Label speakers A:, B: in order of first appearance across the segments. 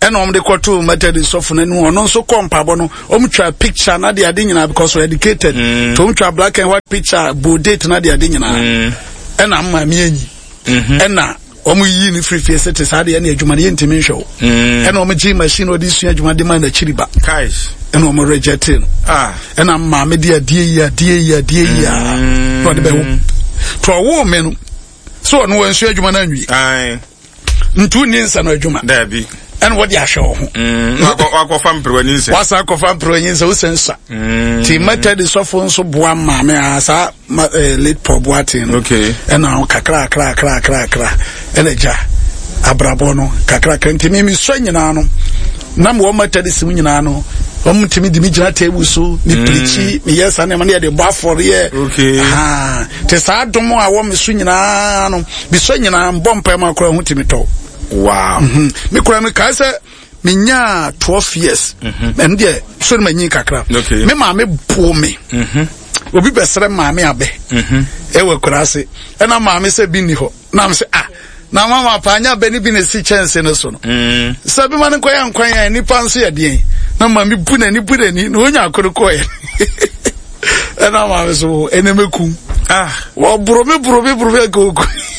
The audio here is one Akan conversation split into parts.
A: and on the quarter Methodist of no no so compabo no try picture na de ade nyina because we're educated to try black and white picture bo date na de ade nyina and am ma me anyi and na yi ni free face te sa de na adwuma de ntimi hwe and omo gi machine odi sua adwuma de man na chiriba
B: guys
A: and omo rejecting and am ma me de ade yi no de be wo to wo me no so no wan sua adwuma na anwi ntu ni nsa no adwuma
B: da bi
A: and what ya show
B: akọ fam proninse
A: wasa akọ fam proninse wo sensa ti method so fo nso boa ma me asa late pobuatin
B: okay
A: and now kakra and eja abrabo no kakra nti me so nyina no na mo method sim nyina no omtimi di mi gina table so mi preach mi yes na me de boa for here
B: okay
A: te sa dom a wo me so nyina no bi so nyina mbompa ma kora hu timi to
B: wow
A: me kura me ka say me nya 12 years and there so me nyi kakra me ma me bo me obi besere ma me abe e we kura se e na ma me se bi ni ho na me se na mama pa nya be ni bi na si chance no so no so bi man koya nkwan ya ni panso ya de na ma me bu na ni no nya akoroko ya e na ma me so enemeku wo buro me go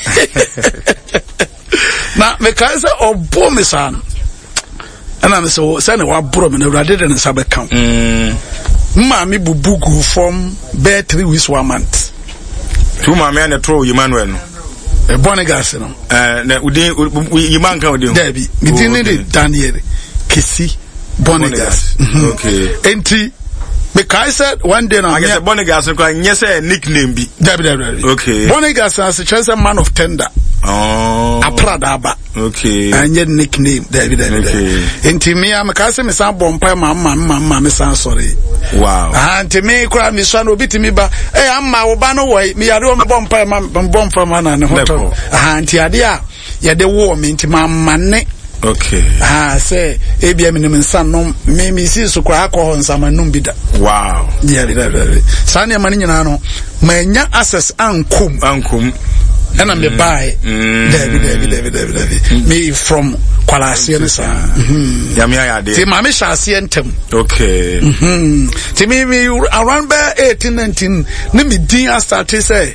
A: na me ka say obo me san ana me so say na wa bro me na urade de nsa be kan ma me bubugu from be 3 weeks 1 month
B: tu ma me na tro Emmanuel no
A: e Bonigas no
B: na udin yiman kan udin
A: Dabi me din ni Daniel Kesi Bonigas okay enti me ka say one day na
B: I guess Bonigas no kan nyese nickname bi
A: Dabi
B: okay
A: Bonigas as a chance man of tender Apradaba.
B: Okay.
A: And your nickname, David. Okay. Into me, I'm a cousin, Miss Bompa, Mamma, Miss sorry.
B: Wow.
A: And to me, cry, Miss Son will be to me, but hey, I'm my Obano way. Me, I don't bompa, man, and hotel. And Tiadia, ya the war, into my money.
B: Okay.
A: Say, ABM and son, no, maybe see so crack on some numbida.
B: Wow.
A: Yeah, Sanya Maninano, Manya access Ankum. And I'm the buy David. Me from Kwalasi and sa. See, my shall seentem.
B: Okay.
A: To me, around by 18, 19, me dear start to say.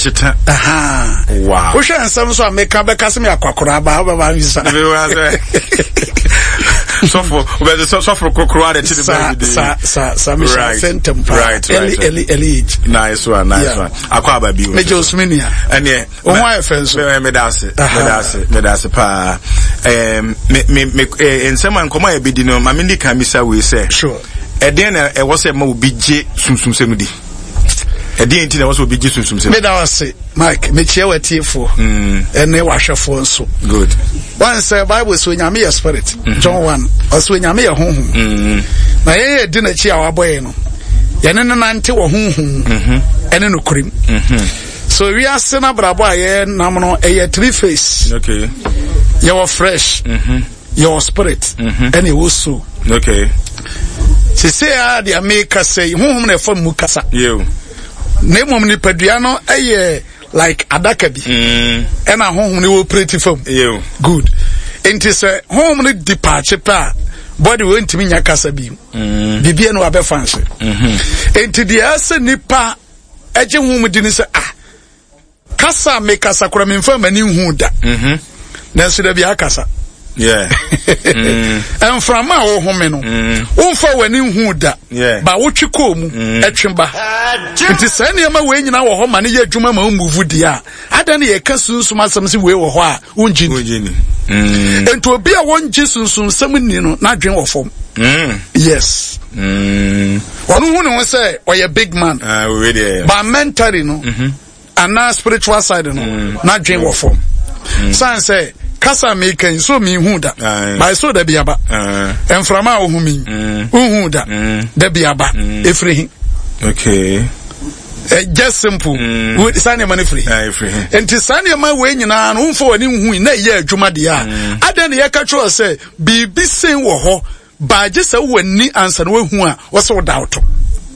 B: Wow.
A: Who shall some so make up a Casimir Quacraba?
B: So for Crocrade to
A: the Centum. Right.
B: Nice one. Aquaba be
A: Majors Minia.
B: And yeah,
A: why offense?
B: Medasi pa. In someone come I be dino, my mini camisa we say. Sure. And then I was a mo BJ Sum Semudi. I didn't know what be Jesus himself.
A: Made our say, Mike, make sure we're tearful and they wash a phone so
B: good.
A: Once a Bible swing a mere spirit, John 1, or swing a mere home. My dinner chair, our bueno. Yananante or home, and no cream. So we are sena braboy, namano a 3 face. Okay. You're fresh, your spirit, and you also. Okay. She say, the America say, whom they from Mukasa. You. Name of Nipaduano, like Adakabi, and a home new pretty film. Good. And it's a home departure pa. Body went to me Yakasabi. Bibiano Abe fancy. And to the Asa Nipa, Edging woman didn't say, Casa make us a crime infirm and new Hunda. Nancy de Biacasa. Yeah. And from our home, for when you huda, but what you come, Etchimba. It is any of my way in our home, and yet Juma move dia. I don't hear Cassus, some way or why, Unjin. And to be a one Jesus, some not dream of home. Yes. One woman say, or a big man, but mentally, no, and not spiritual side, no, not dream of home. Son say, Kasa making so me huda, by so de biaba, and from our humi, huda, de biaba, everything. Okay. Just simple. With Sanya money free. And to Sanya my way in an for an in a year, Jumadia. I then hear Catro say, be saying wo by just a when ni answer who was so doubt.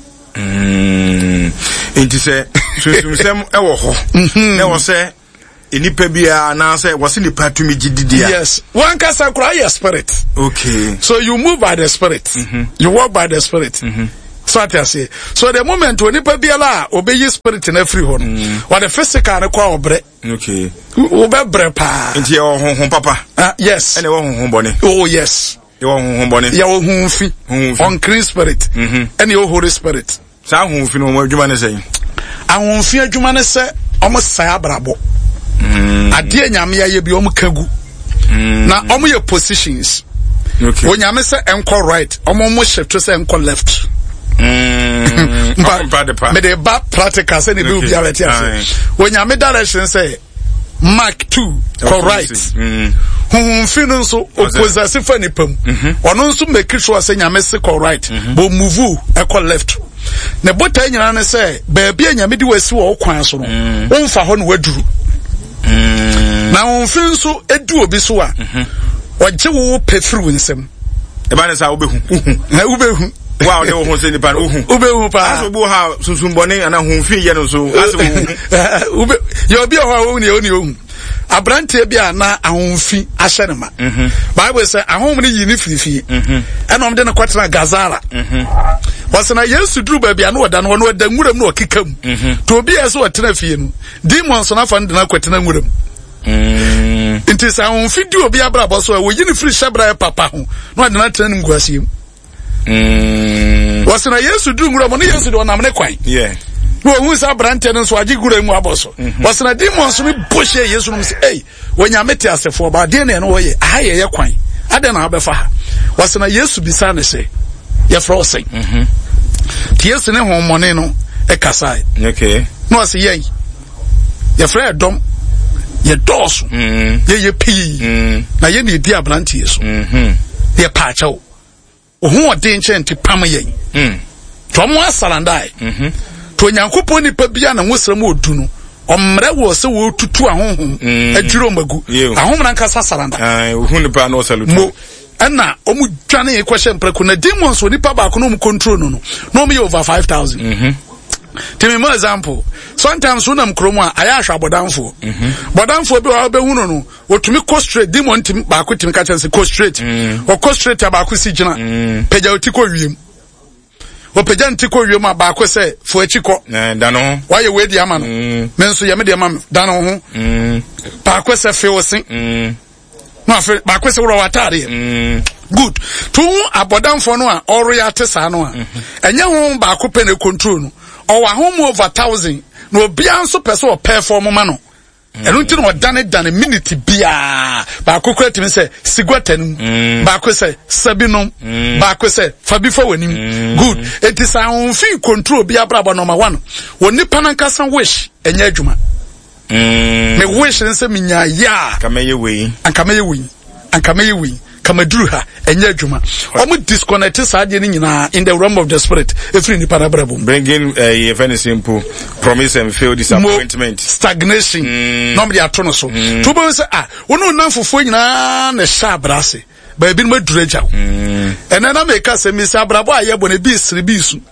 A: It is a some ever. Never say.
B: enipa bia na say was nipa to me gididia.
A: Yes. One can say cry your spirit.
B: Okay.
A: So you move by the spirit. You walk by the spirit. So what I say. So the moment when nipa bia la obey your spirit in every one. What the physical na kwa obre.
B: Okay.
A: Obe bre pa.
B: Nti ya honhom papa.
A: Yes.
B: Ene wo honhom bone.
A: Oh yes.
B: Ya honhom bone.
A: Ya honhom unclean spirit. And your Holy Spirit.
B: Sa honhom fi no mo adwuma ne say.
A: Ahonhom fi adwuma ne say omo sai abrabo. Ade nyame ya bi omo kagu. Na omo ye positions.
B: Okay.
A: When nyame say enko right, omo mo shift to say enko left. But me the back practical say ni bi obi abeti ase. When nyame direction say mark 2 correct. Fi no so opposite fa ni pam. Ono nso make sure say nyame say correct. But move enko left. Na bota nyina ne say ba bia nyame di wasi wo kwan so no. Wonfa ho no waduru. Na wonfin so edu obi so a oje wo pefru nsem e ba ne sa obehu obehu wow de wo se ni pa obehu pa aso bo ha sunsunbone ana honfin ye no so aso ube ye obi ho ni ohu abrante bia na ahonfin ahye ne ma Bible say ahom ni yi ni fifi enom de ne kwatena Gazara wasana Yesu duru ba bia na oda no oda nwuram na okikam to obi eso otena fie no demons na fa de na kwatena nwuram Inti sa on fidi obi abrabo so wo yini free shebra papa ho no ade na tena nim guasiem wasana Yesu du ngura mo ne Yesu do na mne kwan no hu sa brante no so agi gura mu aboso wasana demons mi boshe Yesu no se eh wonya meti asefo ba de na no wo ye aye ye kwan ade na obefa ha wasana Yesu bisa ne se ye frosing ti Yesu ne ho money no e kasai
B: okay
A: no ase ye frɛ dom ye dosu ye pii na ye ni di ablante yeso ye paacha o ho ode nche pam ye to mo asalandai to nyankopon nipa bia na wosram odu no omre wo se wo tutu ahonhom adwuro magu ahom na nkasa salanda
B: hu nipa na osalutu
A: mo na omu dwane e kwehye mpreko na demons onipa ba ko no mu control no me over 5000 Tell me example. Sometimes when I'm chroma, I ask Bodanfo. Bodanfo be our behuno no. Or to me co straight, demon to back with him catch and co straight. Or co straight abaku si jina. Pejautiko yum. Or pejantiko yuma baku say for a chico.
B: Dano.
A: Why you wait the amano? Mensu yamidi amam. Dano. Baku say feel sing. No, baku say watari. Good. Two Abodanfo no or reatesa no. And young baku pen control no. Or home over 1,000 no bia so person perform ma no enu nti no dane minute bia ba kokora timi say sigwatanum ba ko say sabinom ba ko say fabifa wanim good it is our free control bia brabo number 1 woni panankasa wish enya adwuma me wish nse minya ya
B: kameye we
A: kamaduru ha enya adwuma omo disconnect saade ni nyina in the realm of the spirit every ni parabrabo
B: bringing a very simple promise and fail disappointment
A: stagnation no me ato no so to bo say wono nanfofo nyina na sha brase ba bi no maduru agyaw enana me ka say mi sa brabo aye bo na bi siri bi su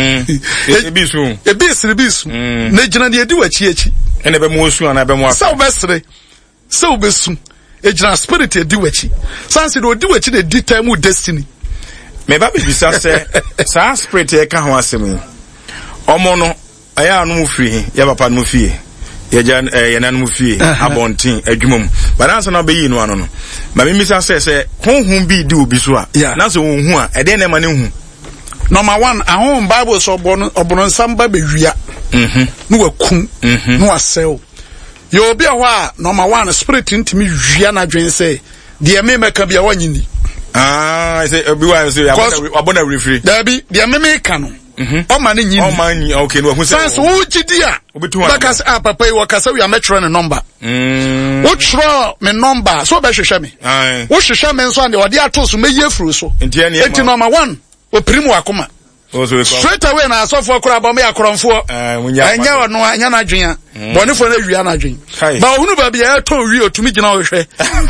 A: na gina de edi wachi
B: ene be mo osu ana be mo
A: asa obesere so obesu ejina spirit edi wachi sanse do edi wachi de di time destiny
B: me ba be bisa se sa spirit e ka ho asem omo no aya anu firi ya papa no fie ya jan ya nanu fie abontin adwumam baranso na be yi no ano no ma me bisa se honhum bi di obi so a na so honhu a e de na ma ne hu
A: number 1 ahom bible so obono nsamba be wia no wakum no wasel yo obi a ho a number 1 spirit ntimi wia na dwen say de me meka bia wanyini
B: say obi wa say abona refree
A: da bi de me ka no o ma ne nyini
B: o ma nyi okay no hu say
A: sans wo gidi a because papa yi wakasa we ametro ne number wo tro me number so be hwehwe me wo hwehwe me nso ande ode ato so me yefuru so enti number 1 o primu akoma straight away na asofo akora ba me akoromfo anya no anya na dwen bonefo na wia na dwen ba ohunu ba bia ya to wi otumi gina ohwe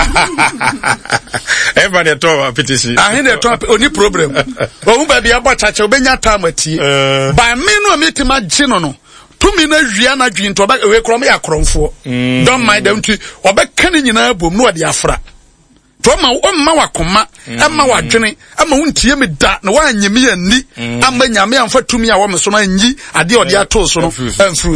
B: everybody to petition
A: ahine to oni problem ohunu ba bia bo chache obenya time atie ba me no metima gino no tumi na wia na dwi nto ba we krom ya kromfo don't mind them to obeka ni nyina bom no de afra to ma wakoma ama wadwene ama wuntie me da na wanyemi ani ama nyame amfa tumi a wo me so na nyi ade ode ato so no amfuru